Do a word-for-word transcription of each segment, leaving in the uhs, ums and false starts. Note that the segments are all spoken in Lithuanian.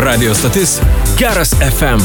Radio stotis Geras F M.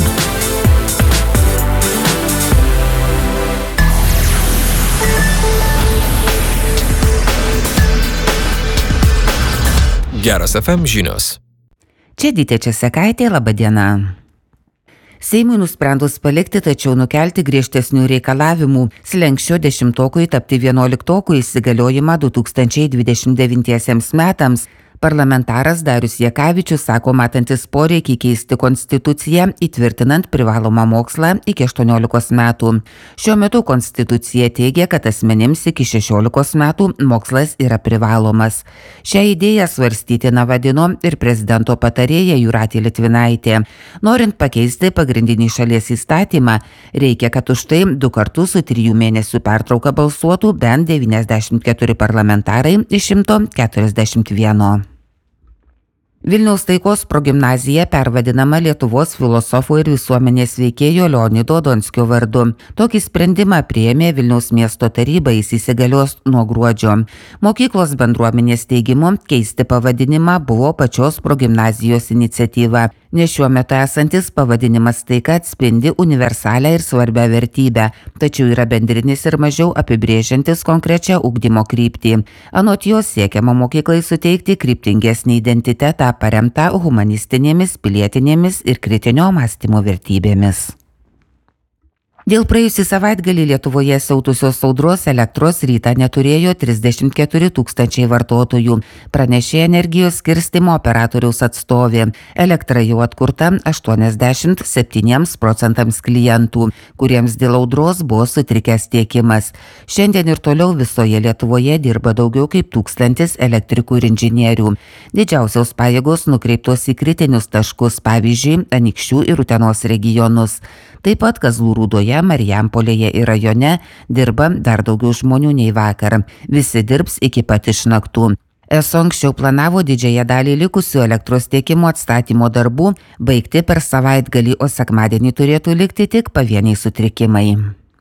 Geras F M žinios. Čia Dytė Česekaitė, laba diena. Seimui nusprendus palikti, tačiau nukelti griežtesnių reikalavimų slenksčio dešimtokui tapti vienuoliktokui įsigaliojimą du tūkstančiai dvidešimt devintiesiems metams, parlamentaras Darius Jakavičius sako matantis poreikį keisti konstituciją, įtvirtinant privalomą mokslą iki aštuoniolikos metų. Šiuo metu konstitucija teigia, kad asmenims iki šešiolikos metų mokslas yra privalomas. Šią idėją svarstytina vadino ir prezidento patarėja Jūratė Litvinaitė. Norint pakeisti pagrindinį šalies įstatymą, reikia, kad už tai du kartus su trijų mėnesių pertrauka balsuotų bent devyniasdešimt keturi parlamentarai iš šimto keturiasdešimt vieno. Vilniaus taikos progimnazija pervadinama Lietuvos filosofo ir visuomenės veikėjo Leonido Donskio vardu. Tokį sprendimą priėmė Vilniaus miesto taryba, jis įsigalios nuo gruodžio. Mokyklos bendruomenės teigimu keisti pavadinimą buvo pačios progimnazijos iniciatyva, nes šiuo metu esantis pavadinimas taika atspindi universalią ir svarbią vertybę, tačiau yra bendrinis ir mažiau apibrėžiantis konkrečią ugdymo kryptį. Anot jos siekiama mokyklai suteikti kryptingesnį identitetą, paremta humanistinėmis, pilietinėmis ir kritinio mąstymo vertybėmis. Dėl praėjusį savaitgalį Lietuvoje siautusios audros elektros rytą neturėjo trisdešimt keturi tūkstančiai vartotojų, pranešė energijos skirstymo operatoriaus atstovė. Elektra jau atkurta aštuoniasdešimt septyniems procentams klientų, kuriems dėl audros buvo sutrikęs tiekimas. Šiandien ir toliau visoje Lietuvoje dirba daugiau kaip tūkstantis elektrikų ir inžinierių. Didžiausios pajėgos nukreiptos į kritinius taškus, pavyzdžiui, Anykščių ir Utenos regionus. Taip pat Kazlų Rūdoje, Marijampolėje ir rajone dirba dar daugiau žmonių nei vakar. Visi dirbs iki pat išnaktų. Eso anksčiau planavo didžiąją dalį likusių elektros tiekimo atstatymo darbų baigti per savaitgalį, o sekmadienį turėtų likti tik pavieniai sutrikimai.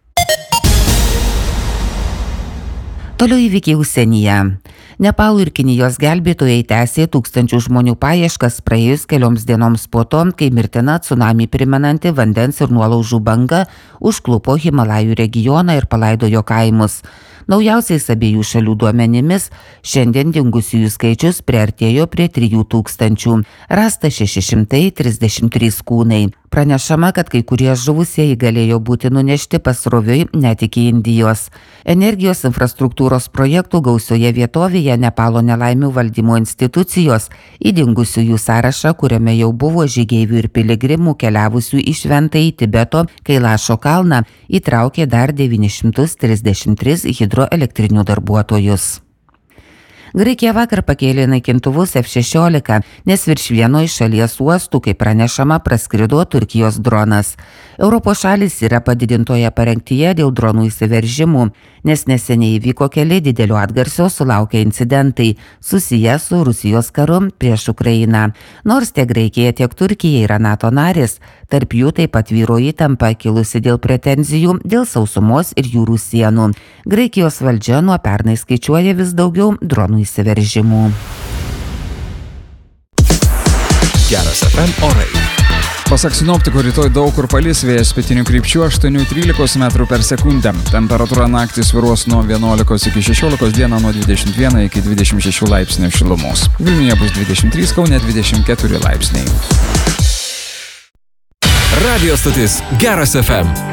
Toliau įvykiai užsienyje. Nepalo ir Kinijos gelbėtojai tęsė tūkstančių žmonių paieškas praėjus kelioms dienoms po to, kai mirtina tsunami primenanti vandens ir nuolaužų banga užklupo Himalajų regioną ir palaidojo kaimus. Naujausiais abiejų šalių duomenimis šiandien dingusiųjų skaičius priartėjo prie trijų tūkstančių. Rasta šeši šimtai trisdešimt trys kūnai. Pranešama, kad kai kurie žuvusieji galėjo būti nunešti pasroviui net iki Indijos. Energijos infrastruktūros projektų gausioje vietovėje Nepalo nelaimių valdymo institucijos į dingusiųjų sąrašą, kuriame jau buvo žygeivių ir piligrimų keliavusių į šventąjį Tibeto Kailašo kalną, įtraukė dar devynis šimtus trisdešimt tris hidroelektrinių darbuotojus. Graikija vakar pakėlė naikintuvus F šešiolika, nes virš vieno iš šalies uostų, kaip pranešama, praskrido Turkijos dronas. Europos šalys yra padidintoje parengtyje dėl dronų įsiveržimų, nes neseniai įvyko keli didelio atgarsio sulaukę incidentai susiję su Rusijos karu prieš Ukrainą. Nors tiek Graikija, tiek Turkija yra NATO narės, tarp jų taip pat vyro įtampa kilusi dėl pretenzijų dėl sausumos ir jūrų sienų. Graikijos valdžia nuo pernai skaičiuoja vis daugiau dronų įsiveržimų. Geras F M orai. Pasak sinoptikų, rytoj daug kur palis, vėjas pietinių krypčių aštuoni trylika metrų per sekundę. Temperatūra naktį svyruos nuo vienuolikos iki šešiolikos, dieną nuo dvidešimt vieno iki dvidešimt šešių laipsnių šilumos. Vilniuje bus dvidešimt trys, Kaune dvidešimt keturi laipsniai. Radio stotis Geras F M.